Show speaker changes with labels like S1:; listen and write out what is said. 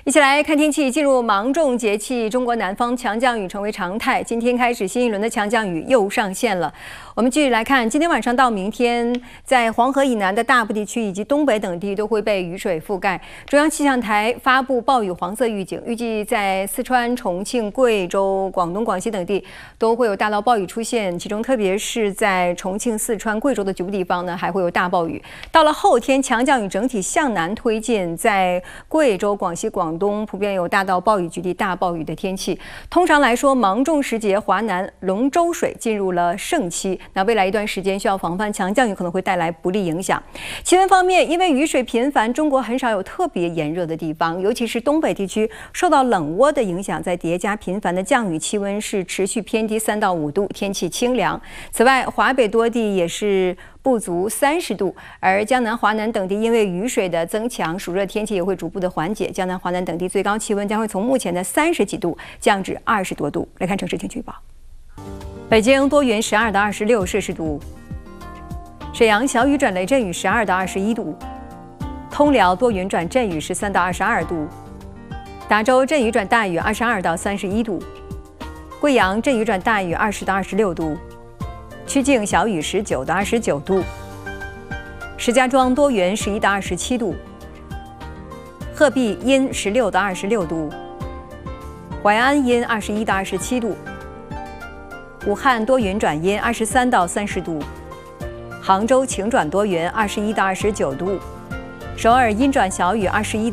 S1: 一起来看天气，进入芒种节气，中国南方强降雨成为常态。今天开始，新一轮的强降雨又上线了。我们继续来看，今天晚上到明天，在黄河以南的大部地区以及东北等地都会被雨水覆盖。中央气象台发布暴雨黄色预警，预计在四川、重庆、贵州、广东、广西等地都会有大到暴雨出现，其中特别是在重庆、四川、贵州的局部地方呢，还会有大暴雨。到了后天，强降雨整体向南推进，在贵州、广西、广东普遍有大到暴雨局地大暴雨的天气。通常来说，芒种时节，华南龙舟水进入了盛期。那未来一段时间需要防范强降雨可能会带来不利影响。气温方面，因为雨水频繁，中国很少有特别炎热的地方，尤其是东北地区受到冷涡的影响，再叠加频繁的降雨，气温是持续偏低3到5度，天气清凉。此外，华北多地也是不足30度，而江南、华南等地因为雨水的增强，暑热天气也会逐步的缓解。江南、华南等地最高气温将会从目前的30几度降至20多度。来看城市天气预报。北京多云，12到26摄氏度；沈阳小雨转雷阵雨，12到21度；通辽多云转阵雨，13到22度；达州阵雨转大雨，22到31度；贵阳阵雨转大雨，20到26度；曲靖小雨，19到29度；石家庄多云，11到27度；鹤壁阴，16到26度；淮安阴，21到27度；武汉多云转阴，23到30度；杭州晴转多云，21到29度；首尔阴转小雨，21